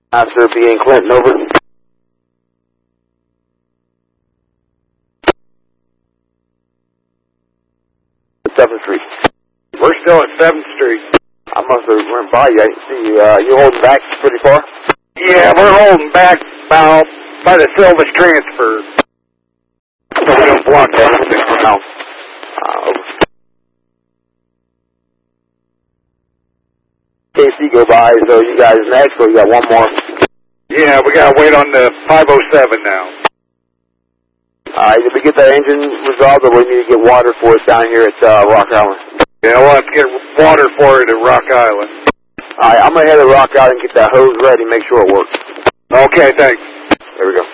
Master B in Clinton, over. Seventh Street. We're still at 7th Street. I must have run by you. I didn't see you. You holding back pretty far? Yeah, we're holding back about by the Silvis transfer. So we don't block everything around. KC go by, so you guys next, or you got one more? Yeah, we gotta wait on the 507 now. Alright, did we get that engine resolved, or we need to get water for us down here at Rock Island? Yeah, we'll have to get water for it at Rock Island. Alright, I'm gonna head to Rock Island and get that hose ready, make sure it works. Okay, thanks. There we go.